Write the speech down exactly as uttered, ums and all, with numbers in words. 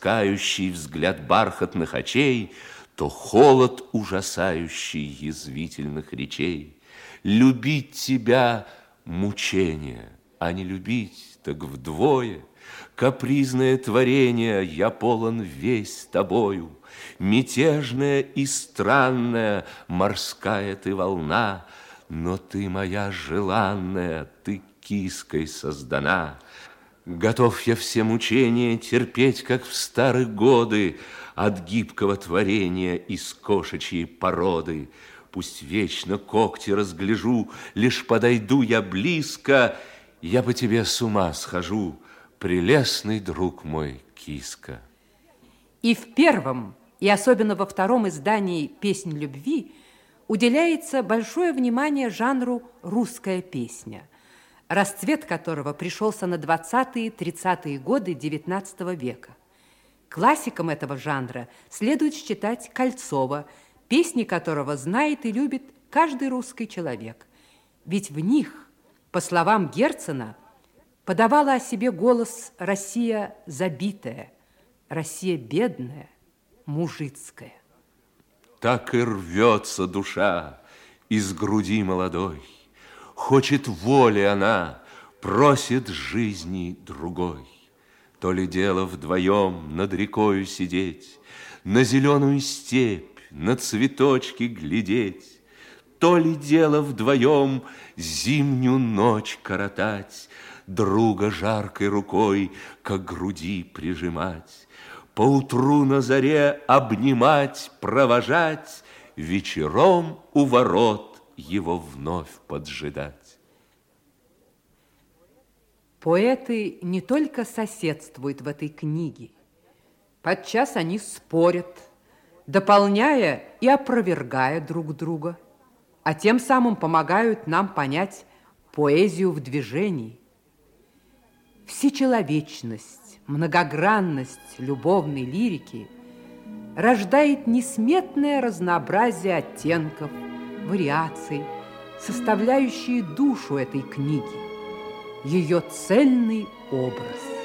ласкающий взгляд бархатных очей, то холод ужасающий язвительных речей. Любить тебя мучение, а не любить так вдвое. Капризное творение, я полон весь тобою. Мятежная и странная морская ты волна, но ты моя желанная, ты киской создана. Готов я все мучения терпеть, как в старые годы, от гибкого творения из кошачьей породы. Пусть вечно когти разгляжу, лишь подойду я близко, я по тебе с ума схожу, прелестный друг мой, киска. И в первом, и особенно во втором издании «Песнь любви» уделяется большое внимание жанру «русская песня», расцвет которого пришелся на двадцатые-тридцатые годы девятнадцатого века. Классиком этого жанра следует считать Кольцова, песни которого знает и любит каждый русский человек. Ведь в них, по словам Герцена, подавала о себе голос Россия забитая, Россия бедная, мужицкая. Так и рвется душа из груди молодой, хочет воли она, просит жизни другой. То ли дело вдвоем над рекою сидеть, на зеленую степь, на цветочки глядеть, то ли дело вдвоем зимнюю ночь коротать, друга жаркой рукой к груди прижимать, поутру на заре обнимать, провожать, вечером у ворот его вновь поджидать. Поэты не только соседствуют в этой книге, подчас они спорят, дополняя и опровергая друг друга, а тем самым помогают нам понять поэзию в движении. Всечеловечность, многогранность любовной лирики рождает несметное разнообразие оттенков, вариаций, составляющие душу этой книги, ее цельный образ.